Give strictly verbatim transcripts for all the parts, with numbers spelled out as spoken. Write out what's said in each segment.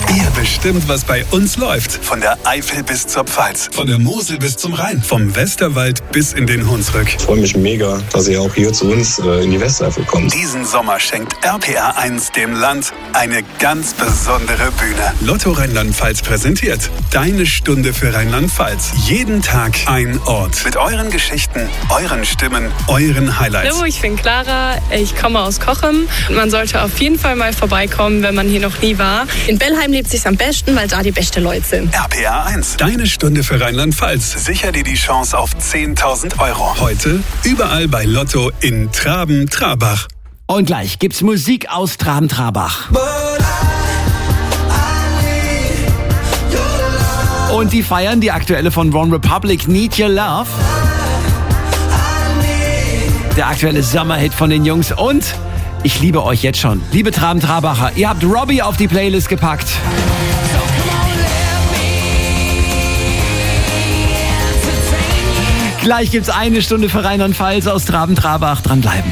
Ihr bestimmt, was bei uns läuft. Von der Eifel bis zur Pfalz. Von der Mosel bis zum Rhein. Vom Westerwald bis in den Hunsrück. Ich freue mich mega, dass ihr auch hier zu uns äh, in die Westeifel kommt. Diesen Sommer schenkt R P R eins dem Land eine ganz besondere Bühne. Lotto Rheinland-Pfalz präsentiert Deine Stunde für Rheinland-Pfalz. Jeden Tag ein Ort. Mit euren Geschichten, euren Stimmen, euren Highlights. Hallo, ich bin Clara. Ich komme aus Cochem. Man sollte auf jeden Fall mal vorbeikommen, wenn man hier noch nie war. In Bellheim lebt sich's am besten, weil da die beste Leute sind. R P R eins. Deine Stunde für Rheinland-Pfalz. Sicher dir die Chance auf zehntausend Euro. Heute überall bei Lotto in Traben-Trabach. Und gleich gibt's Musik aus Traben-Trabach. Und die feiern die aktuelle von One Republic, Need Your Love. Der aktuelle Sommerhit von den Jungs. Und ich liebe euch jetzt schon. Liebe Traben-Trabacher, ihr habt Robbie auf die Playlist gepackt. Gleich gibt's eine Stunde für Rheinland-Pfalz aus Traben-Trabach. Dranbleiben.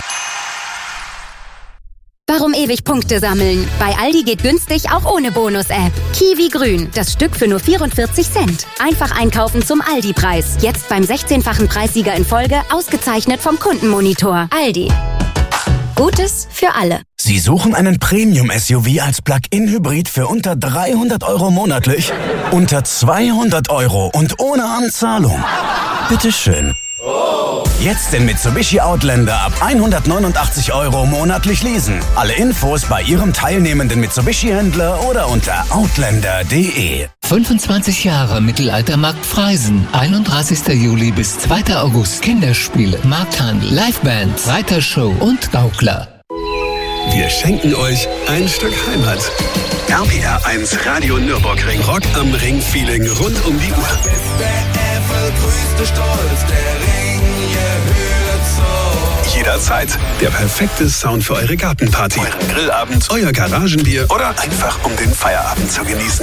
Warum ewig Punkte sammeln? Bei Aldi geht günstig auch ohne Bonus-App. Kiwi Grün, das Stück für nur vierundvierzig Cent. Einfach einkaufen zum Aldi-Preis. Jetzt beim sechzehnfachen Preissieger in Folge, ausgezeichnet vom Kundenmonitor. Aldi. Gutes für alle. Sie suchen einen Premium-S U V als Plug-in-Hybrid für unter dreihundert Euro monatlich? Unter zweihundert Euro und ohne Anzahlung? Bitteschön. Jetzt den Mitsubishi Outlander ab hundertneunundachtzig Euro monatlich leasen. Alle Infos bei Ihrem teilnehmenden Mitsubishi-Händler oder unter outlander punkt de. fünfundzwanzig Jahre Mittelaltermarkt Freisen. einunddreißigster Juli bis zweiter August. Kinderspiele, Markthandel, Livebands, Reitershow und Gaukler. Wir schenken euch ein Stück Heimat. R P R eins Radio Nürburgring. Rock am Ring-Feeling rund um die Uhr. Jederzeit der perfekte Sound für eure Gartenparty, euren Grillabend, euer Garagenbier oder einfach um den Feierabend zu genießen.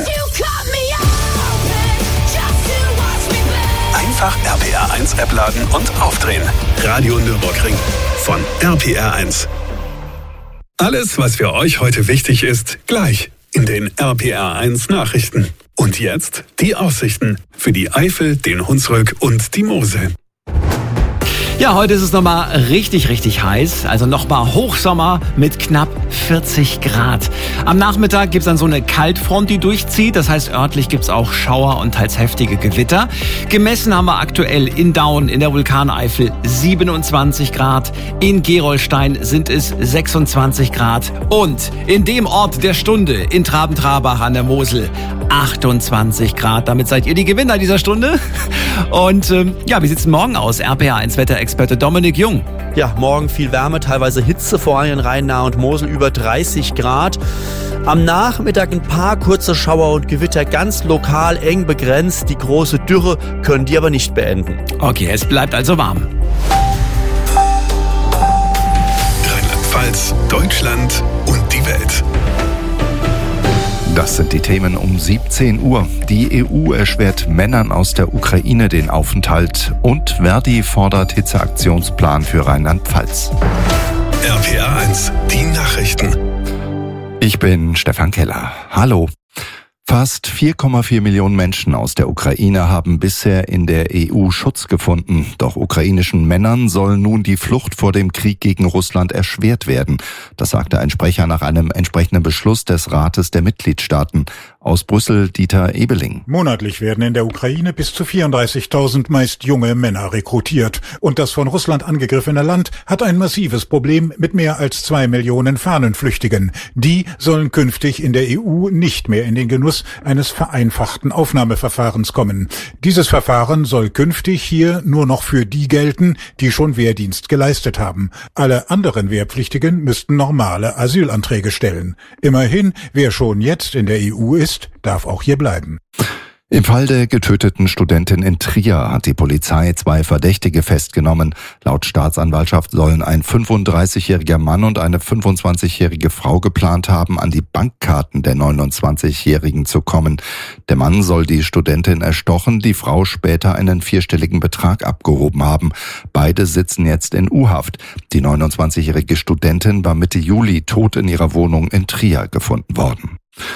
Einfach R P R eins App laden und aufdrehen. Radio Nürburgring von R P R eins. Alles, was für euch heute wichtig ist, gleich in den R P R eins Nachrichten. Und jetzt die Aussichten für die Eifel, den Hunsrück und die Mosel. Ja, heute ist es nochmal richtig, richtig heiß. Also nochmal Hochsommer mit knapp vierzig Grad. Am Nachmittag gibt's dann so eine Kaltfront, die durchzieht. Das heißt, örtlich gibt's auch Schauer und teils heftige Gewitter. Gemessen haben wir aktuell in Daun in der Vulkaneifel siebenundzwanzig Grad. In Gerolstein sind es sechsundzwanzig Grad. Und in dem Ort der Stunde, in Traben-Trabach an der Mosel, achtundzwanzig Grad. Damit seid ihr die Gewinner dieser Stunde. Und ähm, ja, wie sieht's morgen aus? R P R eins Wetterexperte Dominik Jung. Ja, morgen viel Wärme, teilweise Hitze, vor allem in Rhein-Nahe und Mosel über dreißig Grad. Am Nachmittag ein paar kurze Schauer und Gewitter, ganz lokal, eng begrenzt. Die große Dürre können die aber nicht beenden. Okay, es bleibt also warm. Rheinland-Pfalz, Deutschland und die Welt. Das sind die Themen um siebzehn Uhr. Die E U erschwert Männern aus der Ukraine den Aufenthalt und Verdi fordert Hitzeaktionsplan für Rheinland-Pfalz. R P R eins, die Nachrichten. Ich bin Stefan Keller. Hallo. Fast vier Komma vier Millionen Menschen aus der Ukraine haben bisher in der E U Schutz gefunden. Doch ukrainischen Männern soll nun die Flucht vor dem Krieg gegen Russland erschwert werden. Das sagte ein Sprecher nach einem entsprechenden Beschluss des Rates der Mitgliedstaaten. Aus Brüssel Dieter Ebeling. Monatlich werden in der Ukraine bis zu vierunddreißigtausend meist junge Männer rekrutiert. Und das von Russland angegriffene Land hat ein massives Problem mit mehr als zwei Millionen Fahnenflüchtigen. Die sollen künftig in der E U nicht mehr in den Genuss eines vereinfachten Aufnahmeverfahrens kommen. Dieses Verfahren soll künftig hier nur noch für die gelten, die schon Wehrdienst geleistet haben. Alle anderen Wehrpflichtigen müssten normale Asylanträge stellen. Immerhin, wer schon jetzt in der E U ist, darf auch hier bleiben. Im Fall der getöteten Studentin in Trier hat die Polizei zwei Verdächtige festgenommen. Laut Staatsanwaltschaft sollen ein fünfunddreißigjähriger Mann und eine fünfundzwanzigjährige Frau geplant haben, an die Bankkarten der neunundzwanzigjährigen zu kommen. Der Mann soll die Studentin erstochen, die Frau später einen vierstelligen Betrag abgehoben haben. Beide sitzen jetzt in U-Haft. Die neunundzwanzigjährige Studentin war Mitte Juli tot in ihrer Wohnung in Trier gefunden worden.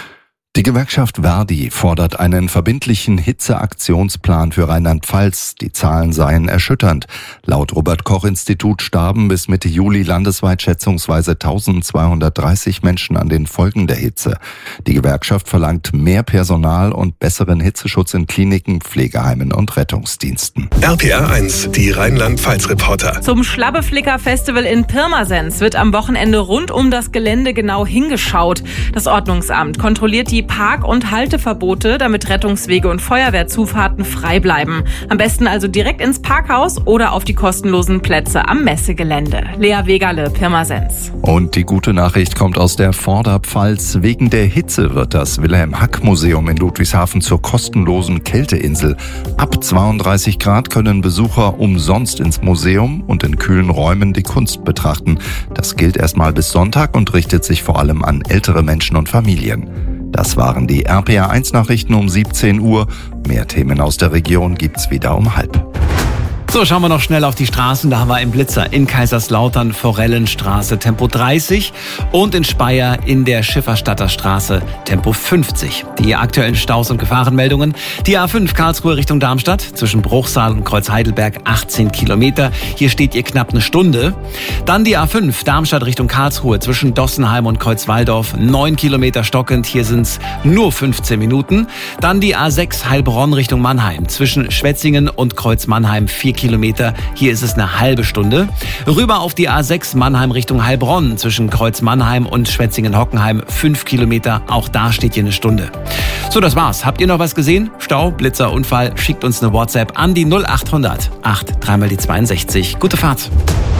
Die Gewerkschaft Verdi fordert einen verbindlichen Hitzeaktionsplan für Rheinland-Pfalz. Die Zahlen seien erschütternd. Laut Robert-Koch-Institut starben bis Mitte Juli landesweit schätzungsweise eintausendzweihundertdreißig Menschen an den Folgen der Hitze. Die Gewerkschaft verlangt mehr Personal und besseren Hitzeschutz in Kliniken, Pflegeheimen und Rettungsdiensten. R P R eins, die Rheinland-Pfalz-Reporter. Zum Schlabbeflicker-Festival in Pirmasens wird am Wochenende rund um das Gelände genau hingeschaut. Das Ordnungsamt kontrolliert die Park- und Halteverbote, damit Rettungswege und Feuerwehrzufahrten frei bleiben. Am besten also direkt ins Parkhaus oder auf die kostenlosen Plätze am Messegelände. Lea Wegerle, Pirmasens. Und die gute Nachricht kommt aus der Vorderpfalz. Wegen der Hitze wird das Wilhelm-Hack-Museum in Ludwigshafen zur kostenlosen Kälteinsel. Ab zweiunddreißig Grad können Besucher umsonst ins Museum und in kühlen Räumen die Kunst betrachten. Das gilt erstmal bis Sonntag und richtet sich vor allem an ältere Menschen und Familien. Das waren die R P R eins Nachrichten um siebzehn Uhr. Mehr Themen aus der Region gibt's wieder um halb. So, schauen wir noch schnell auf die Straßen. Da haben wir einen Blitzer in Kaiserslautern, Forellenstraße, Tempo dreißig und in Speyer in der Schifferstadter Straße, Tempo fünfzig. Die aktuellen Staus und Gefahrenmeldungen. Die A fünf Karlsruhe Richtung Darmstadt, zwischen Bruchsal und Kreuz-Heidelberg, achtzehn Kilometer. Hier steht ihr knapp eine Stunde. Dann die A fünf Darmstadt Richtung Karlsruhe, zwischen Dossenheim und Kreuzwaldorf, neun Kilometer stockend. Hier sind's nur fünfzehn Minuten. Dann die A sechs Heilbronn Richtung Mannheim, zwischen Schwetzingen und Kreuz-Mannheim, vier Kilometer. Hier ist es eine halbe Stunde. Rüber auf die A sechs Mannheim Richtung Heilbronn, zwischen Kreuz-Mannheim und Schwetzingen-Hockenheim, fünf Kilometer. Auch da steht hier eine Stunde. So, das war's. Habt ihr noch was gesehen? Stau, Blitzer, Unfall? Schickt uns eine WhatsApp an die null acht hundert acht dreimal die zweiundsechzig. Gute Fahrt.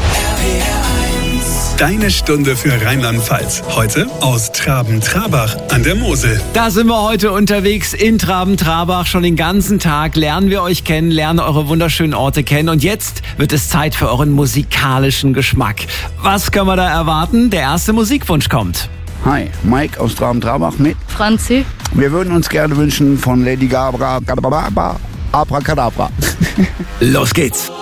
Deine Stunde für Rheinland-Pfalz. Heute aus Traben-Trabach an der Mosel. Da sind wir heute unterwegs in Traben-Trabach. Schon den ganzen Tag lernen wir euch kennen, lernen eure wunderschönen Orte kennen. Und jetzt wird es Zeit für euren musikalischen Geschmack. Was können wir da erwarten? Der erste Musikwunsch kommt. Hi, Mike aus Traben-Trabach mit Franzi. Wir würden uns gerne wünschen von Lady Gaga, Abracadabra. Los geht's.